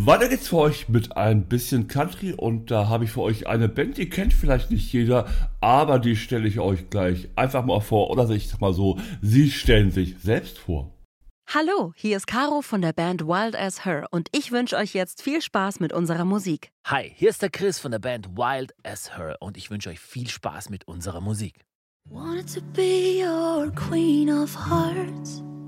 Weiter geht's für euch mit ein bisschen Country und da habe ich für euch eine Band, die kennt vielleicht nicht jeder, aber die stelle ich euch gleich einfach mal vor oder ich sag mal so, sie stellen sich selbst vor. Hallo, hier ist Caro von der Band Wild as Her und ich wünsche euch jetzt viel Spaß mit unserer Musik. Hi, hier ist der Chris von der Band Wild as Her und ich wünsche euch viel Spaß mit unserer Musik. Wanted to be your queen of hearts,